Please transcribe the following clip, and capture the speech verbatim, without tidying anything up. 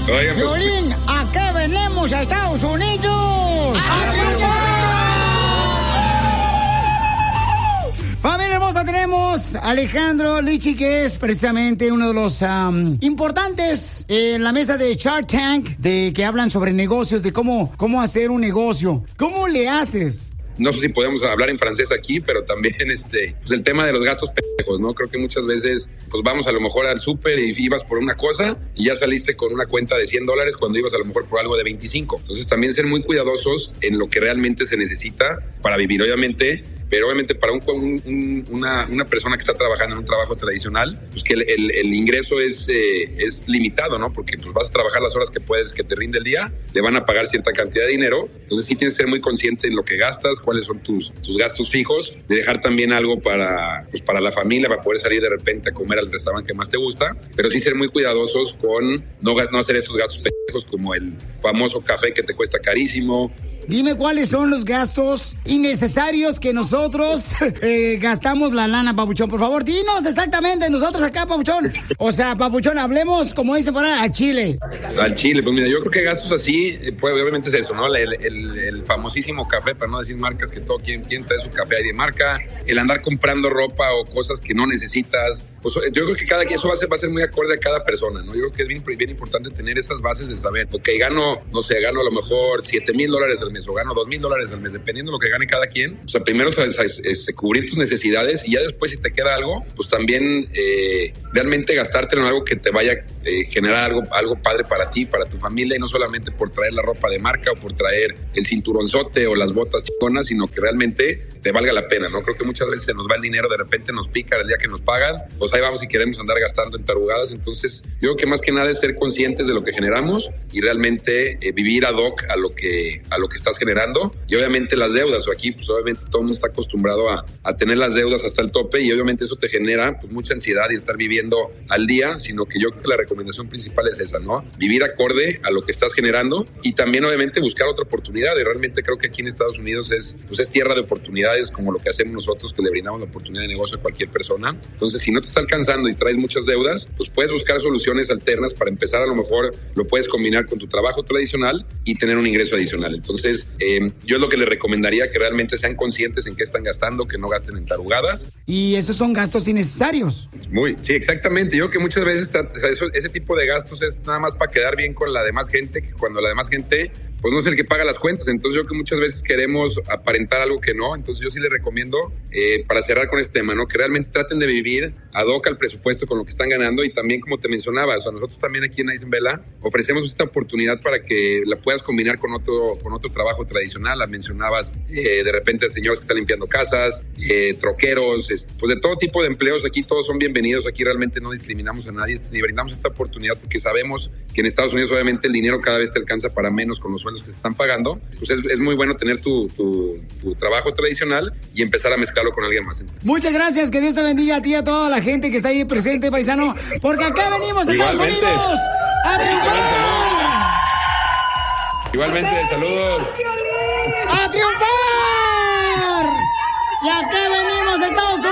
Oiga, pues... Piolín, ¿a qué venimos a Estados Unidos? ¡A triunfar! Familia hermosa, tenemos a Alejandro Lichi, que es precisamente uno de los um, importantes en la mesa de Shark Tank, de que hablan sobre negocios, de cómo, cómo hacer un negocio. ¿Cómo le haces? No sé si podemos hablar en francés aquí, pero también este, pues el tema de los gastos pendejos, ¿no? Creo que muchas veces pues vamos a lo mejor al súper y ibas por una cosa y ya saliste con una cuenta de cien dólares cuando ibas a lo mejor por algo de veinticinco. Entonces también ser muy cuidadosos en lo que realmente se necesita para vivir, obviamente, pero obviamente para un, un, una, una persona que está trabajando en un trabajo tradicional, pues que el, el, el ingreso es, eh, es limitado, ¿no? Porque pues vas a trabajar las horas que puedes, que te rinde el día, te van a pagar cierta cantidad de dinero, entonces sí tienes que ser muy consciente en lo que gastas, cuáles son tus, tus gastos fijos, de dejar también algo para, pues para la familia, para poder salir de repente a comer al restaurante que más te gusta, pero sí ser muy cuidadosos con no, no hacer estos gastos pendejos como el famoso café que te cuesta carísimo. Dime cuáles son los gastos innecesarios que nosotros eh, gastamos la lana, Papuchón. Por favor, dinos exactamente, nosotros acá, Papuchón. O sea, Papuchón, hablemos, como dice por ahí, a Chile. Al Chile, pues mira, yo creo que gastos así, pues obviamente es eso, ¿no? El, el, el famosísimo café, para no decir marcas, que todo quien, quien trae su café ahí de marca. El andar comprando ropa o cosas que no necesitas. Pues yo creo que cada eso va a ser, va a ser muy acorde a cada persona, ¿no? Yo creo que es bien, bien importante tener esas bases de saber, ok, gano, no sé, gano a lo mejor siete mil dólares al mes o gano dos mil dólares al mes, dependiendo de lo que gane cada quien. O sea, primero es, es, es cubrir tus necesidades y ya después, si te queda algo, pues también eh, realmente gastártelo en algo que te vaya a eh, generar algo, algo padre para ti, para tu familia, y no solamente por traer la ropa de marca o por traer el cinturonzote o las botas chiconas, sino que realmente te valga la pena, ¿no? Creo que muchas veces se nos va el dinero, de repente nos pica el día que nos pagan, pues ahí vamos y queremos andar gastando en tarugadas. Entonces yo creo que más que nada es ser conscientes de lo que generamos y realmente eh, vivir ad hoc a lo que a lo que estás generando. Y obviamente las deudas, o aquí pues obviamente todo el mundo está acostumbrado a, a tener las deudas hasta el tope, y obviamente eso te genera pues mucha ansiedad y estar viviendo al día, sino que yo creo que la recomendación principal es esa, ¿no? Vivir acorde a lo que estás generando y también obviamente buscar otra oportunidad. Y realmente creo que aquí en Estados Unidos es, pues es tierra de oportunidades, como lo que hacemos nosotros, que le brindamos la oportunidad de negocio a cualquier persona. Entonces, si no te está alcanzando y traes muchas deudas, pues puedes buscar soluciones alternas para empezar. A lo mejor lo puedes combinar con tu trabajo tradicional y tener un ingreso adicional. Entonces, eh, yo es lo que les recomendaría, que realmente sean conscientes en qué están gastando, que no gasten en tarugadas. Y esos son gastos innecesarios. Muy, sí, exactamente. Yo creo que muchas veces o sea, eso, ese tipo de gastos es nada más para quedar bien con la demás gente, que cuando la demás gente pues no es el que paga las cuentas. Entonces yo creo que muchas veces queremos aparentar algo que no. Entonces yo sí les recomiendo, eh, para cerrar con este tema, ¿no? Que realmente traten de vivir ad hoc al presupuesto con lo que están ganando. Y también, como te mencionaba, o sea, nosotros también aquí en Nice and Bella ofrecemos esta oportunidad para que la puedas combinar con otro, con otro trabajo tradicional. La mencionabas, eh, de repente señores que están limpiando casas, eh, troqueros, es, pues de todo tipo de empleos. Aquí todos son bienvenidos. Aquí realmente no discriminamos a nadie, ni brindamos esta oportunidad porque sabemos que en Estados Unidos obviamente el dinero cada vez te alcanza para menos con los sueldos que se están pagando. Pues es, es muy bueno tener tu, tu, tu trabajo tradicional y empezar a mezclarlo con alguien más. Muchas gracias, que Dios te bendiga a ti y a toda la gente que está ahí presente, paisano, porque acá venimos a Estados Igualmente. Unidos a triunfar. Igualmente, saludos. ¡A triunfar! Y acá venimos a Estados